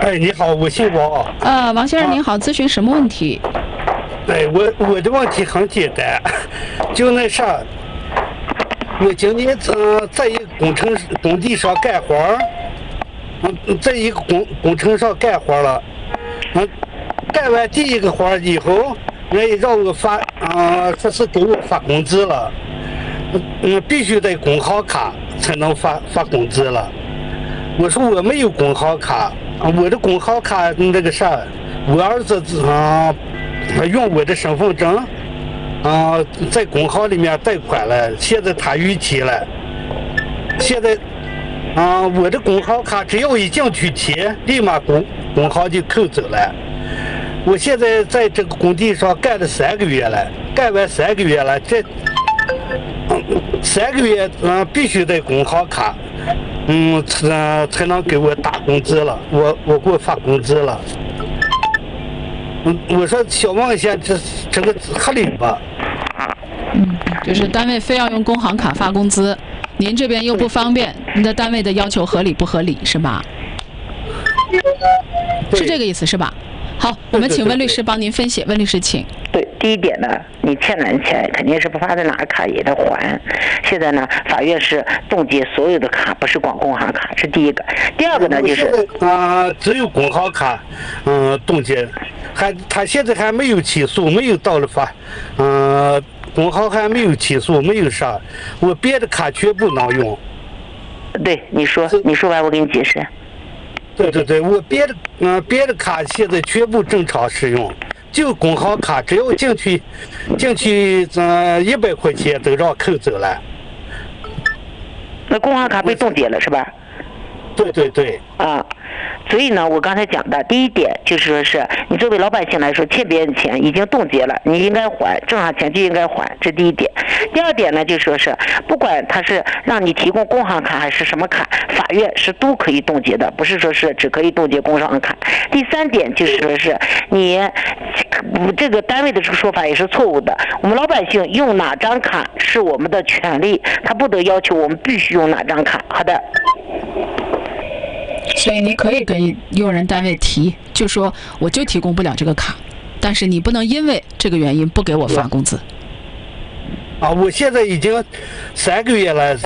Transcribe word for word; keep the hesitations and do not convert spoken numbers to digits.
哎，你好，我姓王。 呃，王先生您好，咨询什么问题？ 哎，我我的问题很简单，就那啥，我今年呃在一个工程工地上干活儿，嗯，在一个工工程上干活了，嗯，干完第一个活儿以后，人家让我发，啊、呃，说是给我发工资了，嗯，必须得工行卡才能发发工资了。我说我没有工行卡，我的工行卡那个啥，我儿子啊。他用我的身份证，啊、呃，在工行里面贷款了，现在他逾期了。现在，啊、呃，我的工行卡只要一进去钱，立马工工行就扣走了。我现在在这个工地上干了三个月了，干完三个月了，这，嗯，三个月嗯、呃、必须得工行卡，嗯，才才能给我打工资了，我我给我发工资了。嗯，我说想问一下，这这个合理吧？ 嗯，就是单位非要用工行卡发工资，您这边又不方便，您的单位的要求合理不合理是吧？是这个意思是吧？好，我们请温律师帮您分析。温律师，请。 对，第一点呢，你欠人钱肯定是不发在哪个卡也得还。现在呢，法院是冻结所有的卡，不是光工行卡，是第一个。第二个呢，就是啊、呃，只有工行卡，嗯、呃，冻结，还他现在还没有起诉，没有到了法，嗯、呃，工行还没有起诉，没有啥，我别的卡全部能用。 对，你说，你说完我给你解释。 对对对，我别的嗯、呃、别的卡现在全部正常使用，就工行卡只要进去进去呃一百块钱都让扣走了。 那工行卡被冻结了是吧？ 对对对。 啊，所以呢，我刚才讲的第一点就是说是你作为老百姓来说，欠别人钱已经冻结了，你应该还，挣上钱就应该还，这第一点。第二点呢，就说是不管他是让你提供工行卡还是什么卡，法院是都可以冻结的，不是说是只可以冻结工商卡。第三点就是说是你这个单位的这个说法也是错误的，我们老百姓用哪张卡是我们的权利，他不得要求我们必须用哪张卡。好的。 所以你可以跟用人单位提，就说我就提供不了这个卡，但是你不能因为这个原因不给我发工资。 啊，我现在已经三个月了。